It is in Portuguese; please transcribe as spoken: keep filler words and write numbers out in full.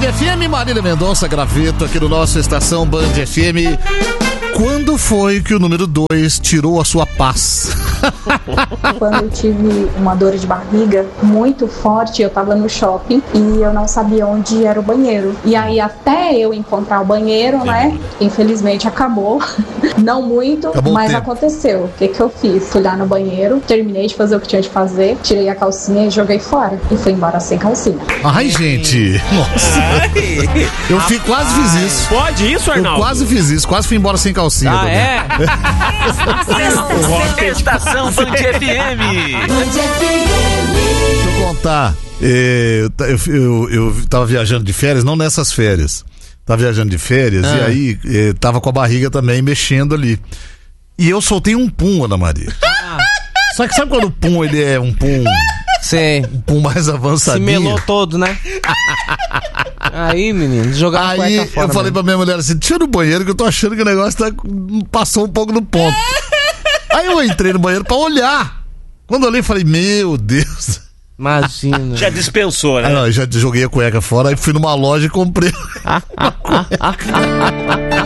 Band F M, Marília Mendonça, graveto aqui no nosso Estação Band F M. Quando foi que o número dois tirou a sua paz? Quando eu tive uma dor de barriga muito forte, eu tava no shopping e eu não sabia onde era o banheiro. E aí até eu encontrar o banheiro, Sim. né? Infelizmente acabou. Não muito, acabou mas aconteceu. O que que eu fiz? Fui lá no banheiro, terminei de fazer o que tinha de fazer, tirei a calcinha e joguei fora. E fui embora sem calcinha. Ai, gente! Nossa! Ai. Eu fui, quase fiz isso. Pode isso, Arnaldo? Eu quase fiz isso, quase fui embora sem calcinha. Ah, também. é? Estação Band F M. Deixa eu contar. É, eu, eu, eu tava viajando de férias, não nessas férias. Tava viajando de férias ah. e aí é, tava com a barriga também mexendo ali. E eu soltei um pum, Ana Maria. Ah. Só que sabe quando o pum ele é um pum... Sei. Um pum mais avançadinho. Se melou todo, né? Aí, menino, jogar a Aí cueca fora. Eu falei mesmo. pra minha mulher assim: tira no banheiro que eu tô achando que o negócio tá, passou um pouco no ponto. Aí eu entrei no banheiro pra olhar. Quando eu olhei, falei: meu Deus. Imagina. Já dispensou, né? Aí, não, já joguei a cueca fora, aí fui numa loja e comprei uma cueca.